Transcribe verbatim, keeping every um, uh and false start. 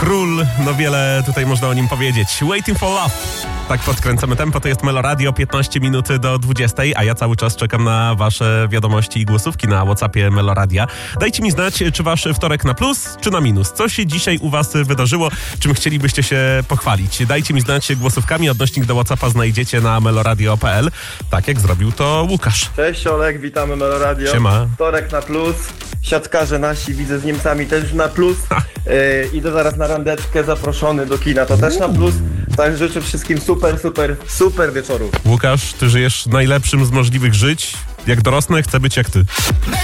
król, no wiele tutaj można o nim powiedzieć. Waiting for Love. Tak podkręcamy tempo, to jest Meloradio, piętnaście minut do dwudziestej, a ja cały czas czekam na wasze wiadomości i głosówki na WhatsAppie Meloradia. Dajcie mi znać, czy wasz wtorek na plus, czy na minus. Co się dzisiaj u was wydarzyło, czym chcielibyście się pochwalić? Dajcie mi znać głosówkami, odnośnik do WhatsAppa znajdziecie na meloradio kropka p l, tak jak zrobił to Łukasz. Cześć Olek, witamy Meloradio. Siema. Wtorek na plus, siatkarze nasi, widzę z Niemcami też na plus. Yy, idę zaraz na randeczkę, zaproszony do kina, to też na plus. Tak życzę wszystkim super, super, super wieczoru. Łukasz, ty żyjesz najlepszym z możliwych żyć. Jak dorosnę, chcę być jak ty.